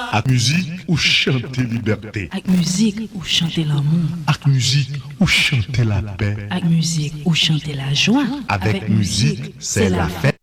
Ak musique ou chanter liberté. Ak musique ou chanter l'amour. Ak musique ou chanter la paix. Ak musique ou chanter la joie. Avec musique, c'est la fête.